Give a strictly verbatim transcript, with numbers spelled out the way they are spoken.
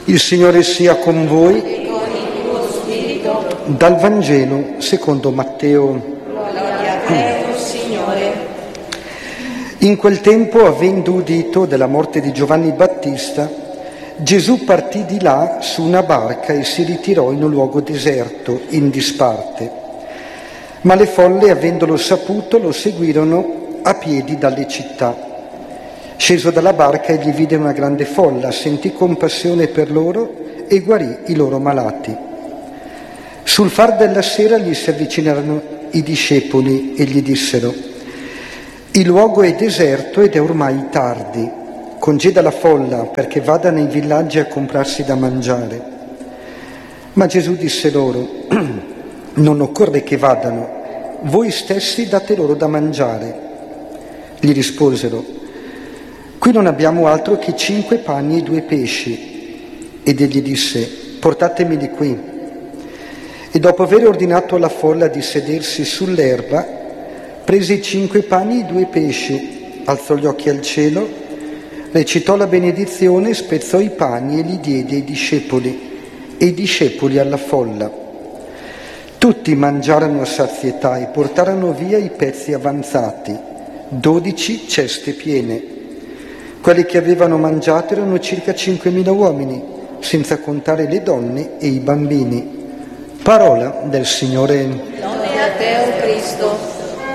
Il Signore sia con voi. E con il tuo spirito. Dal Vangelo secondo Matteo. Gloria a te, o Signore. In quel tempo, avendo udito della morte di Giovanni Battista, Gesù partì di là su una barca e si ritirò in un luogo deserto, in disparte. Ma le folle, avendolo saputo, lo seguirono a piedi dalle città. Sceso dalla barca, egli vide una grande folla, sentì compassione per loro e guarì i loro malati. Sul far della sera gli si avvicinarono i discepoli e gli dissero: «Il luogo è deserto ed è ormai tardi. Congeda la folla perché vada nei villaggi a comprarsi da mangiare». Ma Gesù disse loro: «Non occorre che vadano, voi stessi date loro da mangiare». Gli risposero: «Qui non abbiamo altro che cinque pani e due pesci». Ed egli disse: «Portatemeli qui». E dopo aver ordinato alla folla di sedersi sull'erba, prese i cinque pani e i due pesci, alzò gli occhi al cielo, recitò la benedizione, spezzò i pani e li diede ai discepoli, e i discepoli alla folla. Tutti mangiarono a sazietà e portarono via i pezzi avanzati, dodici ceste piene. Quelli che avevano mangiato erano circa cinquemila uomini, senza contare le donne e i bambini. Parola del Signore. Lode a te, o Cristo.